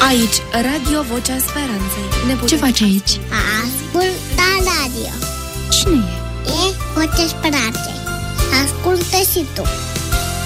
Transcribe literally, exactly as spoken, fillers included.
Aici, Radio Vocea Speranței. Ne Ce faci aici? Ascultă radio. Cine e? E Vocea Speranței. Ascultă și tu.